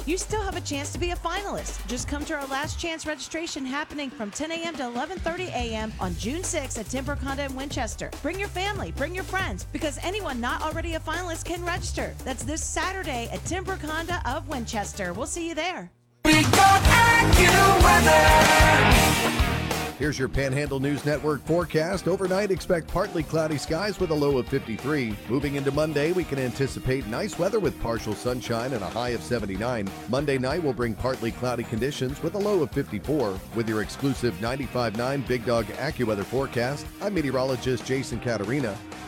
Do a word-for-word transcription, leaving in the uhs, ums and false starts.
You still have a chance to be a finalist. Just come to our last chance registration happening from ten a.m. to eleven thirty a.m. on June sixth at Tim Honda in Winchester. Bring your family, bring your friends, because anyone not already a finalist can register. That's this Saturday at Tim Honda of Winchester. We'll see you there. We got AccuWeather. Here's your Panhandle News Network forecast. Overnight, expect partly cloudy skies with a low of fifty-three. Moving into Monday, we can anticipate nice weather with partial sunshine and a high of seventy-nine. Monday night will bring partly cloudy conditions with a low of fifty-four. With your exclusive ninety-five point nine Big Dog AccuWeather forecast, I'm meteorologist Jason Caterina.